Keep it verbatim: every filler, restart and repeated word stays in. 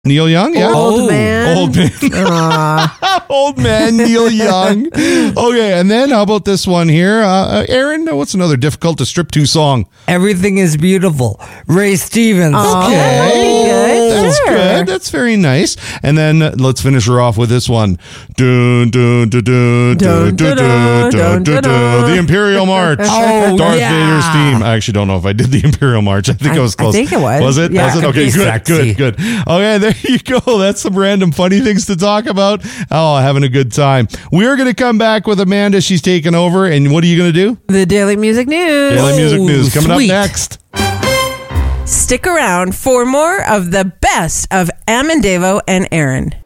Neil Young, yeah. Old man. Old man. Old man Neil Young. Okay, and then how about this one here? Uh, Aaron, what's another difficult to strip to song? Everything is Beautiful. Ray Stevens. Oh, Okay. good. That's Sure. good. That's very nice. And then uh, let's finish her off with this one. Dun, dun, dun, dun, dun, dun, dun, dun, dun, dun. The Imperial March. Oh, Darth yeah. Vader's theme. I actually don't know if I did the Imperial March. I think I, I- was I close. think it was. Was it? Yeah. Was it? Okay, Be good, sexy. good, good. Okay, there you go. That's some random funny things to talk about. Oh, having a good time. We're going to come back with Amanda. She's taking over. And what are you going to do? The Daily Music News. Daily Music Oh, News coming sweet. up next. Stick around for more of the best of Amandavo and Aaron.